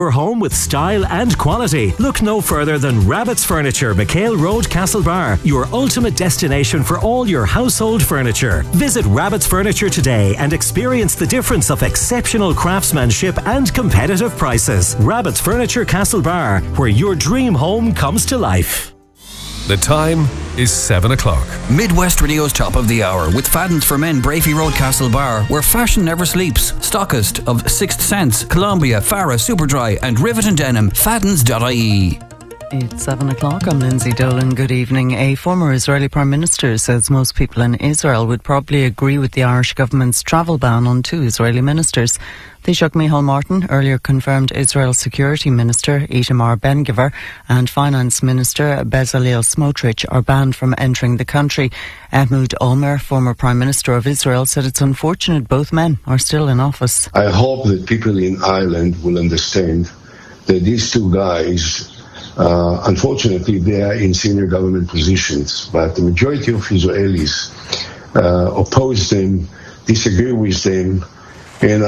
Your home with style and quality. Look no further than Rabbit's Furniture, McHale Road, Castlebar, your ultimate destination for all your household furniture. Visit Rabbit's Furniture today and experience the difference of exceptional craftsmanship and competitive prices. Rabbit's Furniture, Castlebar, where your dream home comes to life. The time is 7 o'clock. Midwest Radio's Top of the Hour with Fadden's for Men, Brafey Road, Castlebar, where fashion never sleeps. Stockist of Sixth Sense, Columbia, Farah, Superdry and Rivet and Denim. Faddens.ie. It's 7 o'clock. I'm Lindsay Dolan. Good evening. A former Israeli Prime Minister says most people in Israel would probably agree with the Irish government's travel ban on 2 Israeli ministers. Taoiseach Micheál Martin earlier confirmed Israel's Security Minister Itamar Ben-Gvir and Finance Minister Bezalel Smotrich are banned from entering the country. Ehud Olmert, former Prime Minister of Israel, said it's unfortunate both men are still in office. I hope that people in Ireland will understand that these 2 guys, unfortunately, they are in senior government positions, but the majority of Israelis oppose them, disagree with them, and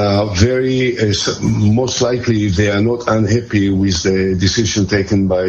most likely they are not unhappy with the decision taken by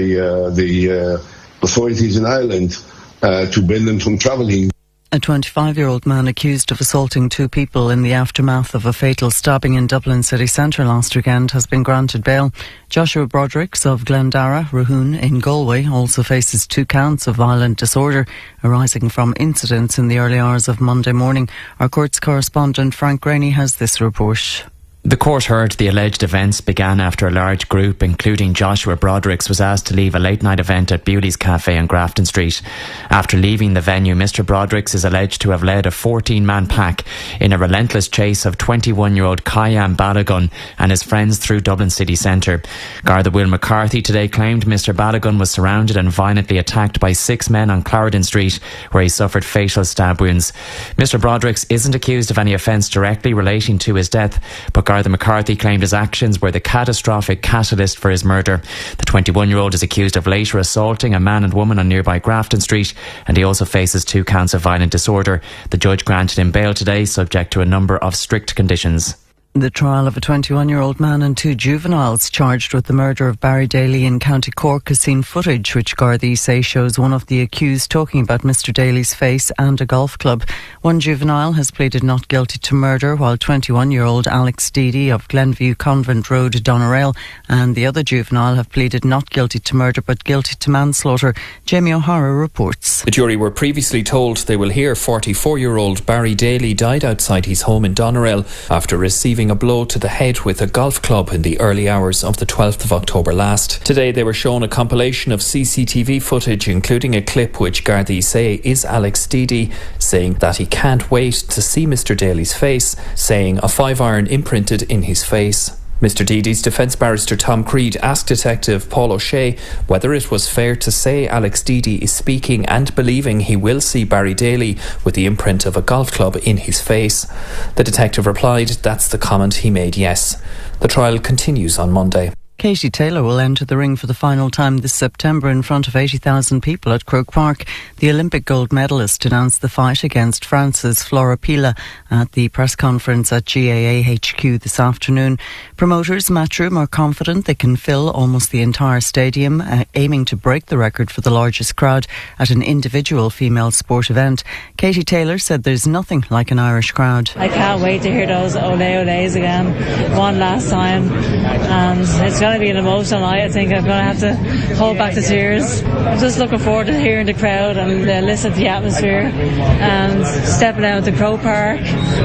the authorities in Ireland to ban them from travelling. A 25-year-old man accused of assaulting 2 people in the aftermath of a fatal stabbing in Dublin city centre last weekend has been granted bail. Joshua Brodricks of Glendara, Rohune in Galway also faces 2 counts of violent disorder arising from incidents in the early hours of Monday morning. Our courts correspondent Frank Graney has this report. The court heard the alleged events began after a large group, including Joshua Brodricks, was asked to leave a late-night event at Bewley's Cafe on Grafton Street. After leaving the venue, Mr Brodricks is alleged to have led a 14-man pack in a relentless chase of 21-year-old Kayam Balagun and his friends through Dublin city centre. Garda Will McCarthy today claimed Mr Balagun was surrounded and violently attacked by 6 men on Clarendon Street, where he suffered fatal stab wounds. Mr Brodricks isn't accused of any offence directly relating to his death, but Garda McCarthy claimed his actions were the catastrophic catalyst for his murder. The 21-year-old is accused of later assaulting a man and woman on nearby Grafton Street, and he also faces 2 counts of violent disorder. The judge granted him bail today, subject to a number of strict conditions. The trial of a 21-year-old man and 2 juveniles charged with the murder of Barry Daly in County Cork has seen footage which Gardaí say shows one of the accused talking about Mr Daly's face and a golf club. One juvenile has pleaded not guilty to murder, while 21-year-old Alex Deedy of Glenview Convent Road, Doneraile, and the other juvenile have pleaded not guilty to murder but guilty to manslaughter. Jamie O'Hara reports. The jury were previously told they will hear 44-year-old Barry Daly died outside his home in Doneraile after receiving a blow to the head with a golf club in the early hours of the 12th of October last. Today they were shown a compilation of CCTV footage, including a clip which Gardaí say is Alex Deedy saying that he can't wait to see Mr Daly's face, saying a 5-iron imprinted in his face. Mr Deedy's defence barrister Tom Creed asked Detective Paul O'Shea whether it was fair to say Alex Deedy is speaking and believing he will see Barry Daly with the imprint of a golf club in his face. The detective replied that's the comment he made, yes. The trial continues on Monday. Katie Taylor will enter the ring for the final time this September in front of 80,000 people at Croke Park. The Olympic gold medalist announced the fight against France's Flora Pila at the press conference at GAA HQ this afternoon. Promoters Matchroom are confident they can fill almost the entire stadium, aiming to break the record for the largest crowd at an individual female sport event. Katie Taylor said there's nothing like an Irish crowd. I can't wait to hear those ole oles again, one last time, and it's going to be an emotional night. I think I'm going to have to hold back the tears. I'm just looking forward to hearing the crowd and listening to the atmosphere and stepping out to Croke Park.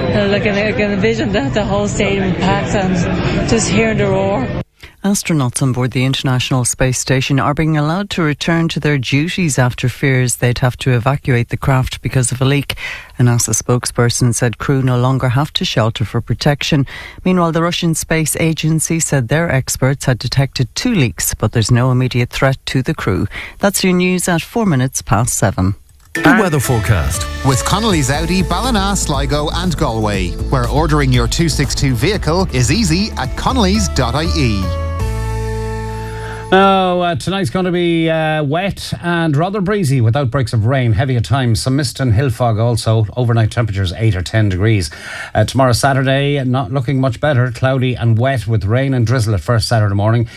I can envision the whole stadium packed and just hearing the roar. Astronauts on board the International Space Station are being allowed to return to their duties after fears they'd have to evacuate the craft because of a leak. A NASA spokesperson said crew no longer have to shelter for protection. Meanwhile, the Russian Space Agency said their experts had detected 2 leaks, but there's no immediate threat to the crew. That's your news at 7:04. The weather forecast with Connolly's Audi, Ballina, Sligo and Galway, where ordering your 262 vehicle is easy at connellys.ie. Now, tonight's going to be wet and rather breezy with outbreaks of rain, heavy at times, some mist and hill fog also. Overnight temperatures 8 or 10 degrees. Tomorrow Saturday, not looking much better, cloudy and wet with rain and drizzle at first Saturday morning.